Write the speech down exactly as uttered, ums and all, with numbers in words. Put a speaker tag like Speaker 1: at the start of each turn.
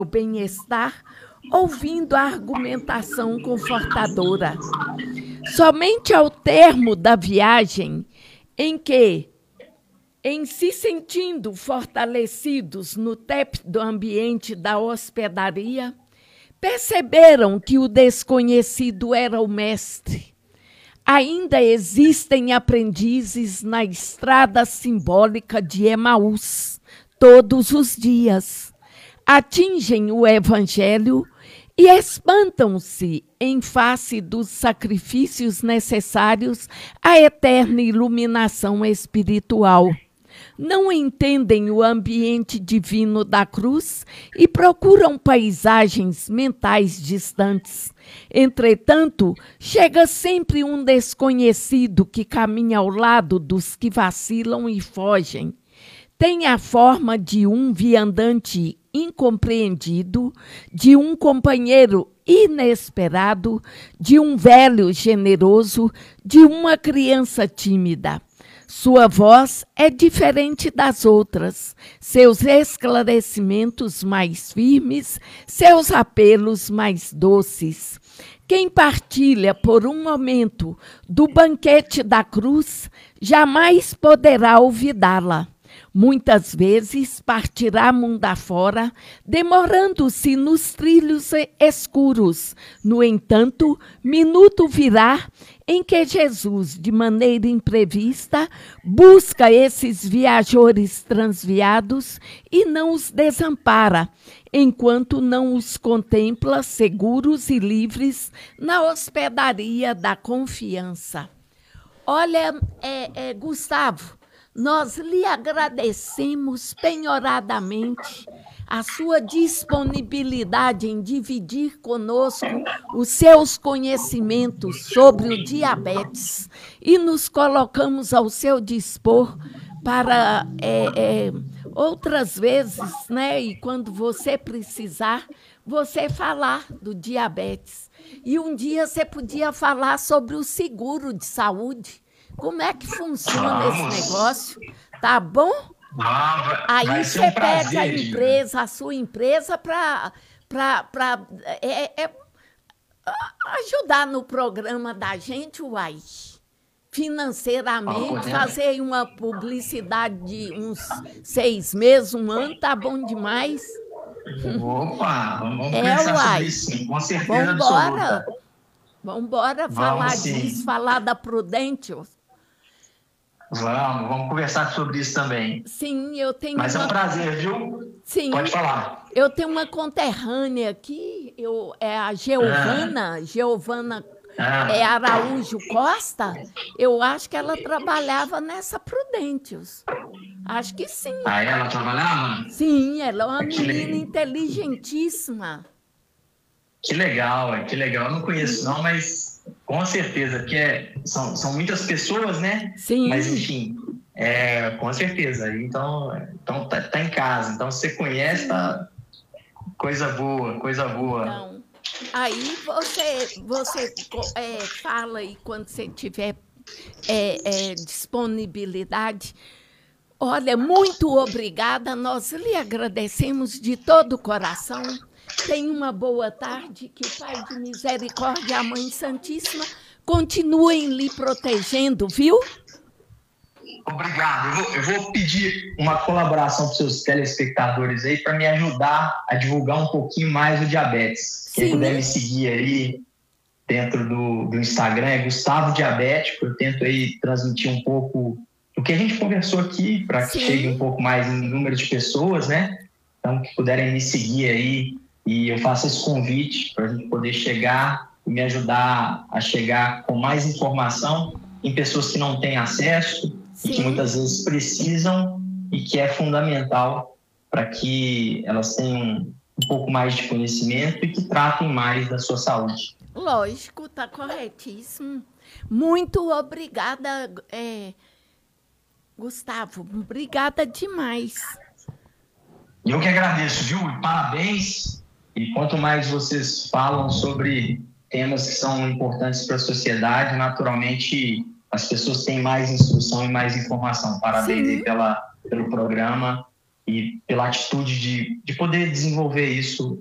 Speaker 1: o bem-estar, ouvindo a argumentação confortadora. Somente ao termo da viagem, em que, em se sentindo fortalecidos no tépido ambiente da hospedaria, perceberam que o desconhecido era o mestre. Ainda existem aprendizes na estrada simbólica de Emaús, todos os dias. Atingem o evangelho e espantam-se em face dos sacrifícios necessários à eterna iluminação espiritual. Não entendem o ambiente divino da cruz e procuram paisagens mentais distantes. Entretanto, chega sempre um desconhecido que caminha ao lado dos que vacilam e fogem. Tem a forma de um viandante incompreendido, de um companheiro inesperado, de um velho generoso, de uma criança tímida. Sua voz é diferente das outras, seus esclarecimentos mais firmes, seus apelos mais doces. Quem partilha por um momento do banquete da cruz, jamais poderá olvidá-la. Muitas vezes partirá mundo afora, demorando-se nos trilhos escuros. No entanto, minuto virá em que Jesus, de maneira imprevista, busca esses viajores transviados e não os desampara, enquanto não os contempla seguros e livres na hospedaria da confiança. Olha, é, é, Gustavo, nós lhe agradecemos penhoradamente a sua disponibilidade em dividir conosco os seus conhecimentos sobre o diabetes e nos colocamos ao seu dispor para é, é, outras vezes, né, e quando você precisar, você falar do diabetes. E um dia você podia falar sobre o seguro de saúde. Como é que funciona
Speaker 2: Vamos.
Speaker 1: esse negócio? Tá bom?
Speaker 2: Ah, vai,
Speaker 1: Aí
Speaker 2: vai
Speaker 1: você
Speaker 2: ser um
Speaker 1: pega
Speaker 2: prazer,
Speaker 1: a
Speaker 2: Dina.
Speaker 1: empresa, a sua empresa, para é, é, ajudar no programa da gente, uai. Financeiramente,
Speaker 2: Ah,
Speaker 1: fazer aí uma publicidade de uns seis meses, um ano, tá bom demais.
Speaker 2: Opa, vamos
Speaker 1: É,
Speaker 2: conversar
Speaker 1: uai.
Speaker 2: sobre isso, sim, com certeza
Speaker 1: Vambora.
Speaker 2: absoluta.
Speaker 1: Vambora
Speaker 2: Vamos,
Speaker 1: falar
Speaker 2: sim.
Speaker 1: disso, falar da Prudential.
Speaker 2: Vamos, vamos conversar sobre isso também.
Speaker 1: Sim, eu tenho
Speaker 2: Mas é
Speaker 1: uma...
Speaker 2: um prazer, viu?
Speaker 1: Sim.
Speaker 2: Pode falar.
Speaker 1: Eu tenho uma conterrânea aqui, eu, é a Geovana, ah. Geovana ah. é Araújo Costa. Eu acho que ela trabalhava nessa Prudentius. Acho que sim.
Speaker 2: Ah, ela trabalhava?
Speaker 1: Sim, ela é uma
Speaker 2: que
Speaker 1: menina
Speaker 2: le...
Speaker 1: inteligentíssima.
Speaker 2: Que legal, que legal. Eu não conheço não, mas com certeza, porque é, são, são muitas pessoas, né?
Speaker 1: Sim.
Speaker 2: Mas, enfim, é, com certeza. Então, então tá, tá em casa. Então, você conhece, tá... coisa boa, coisa boa.
Speaker 1: Então, aí você, você é, fala aí quando você tiver é, é, disponibilidade. Olha, muito obrigada. Nós lhe agradecemos de todo o coração. Tenha uma boa tarde, que o Pai de Misericórdia e a Mãe Santíssima continuem lhe protegendo, viu?
Speaker 2: Obrigado. Eu vou, eu vou pedir uma colaboração para os seus telespectadores aí para me ajudar a divulgar um pouquinho mais o diabetes. Sim. Quem puder me seguir aí dentro do, do Instagram é Gustavo Diabético. Eu tento aí transmitir um pouco do que a gente conversou aqui para que chegue um pouco mais em número de pessoas, né? Então, que puderem me seguir aí. E eu faço esse convite para a gente poder chegar e me ajudar a chegar com mais informação em pessoas que não têm acesso. Sim. E que muitas vezes precisam e que é fundamental para que elas tenham um pouco mais de conhecimento e que tratem mais da sua saúde.
Speaker 1: Lógico, está corretíssimo. Muito obrigada, é, Gustavo. Obrigada demais.
Speaker 2: Eu que agradeço, viu? Parabéns. E quanto mais vocês falam sobre temas que são importantes para a sociedade, naturalmente as pessoas têm mais instrução e mais informação. Parabéns aí pela, pelo programa e pela atitude de, de poder desenvolver isso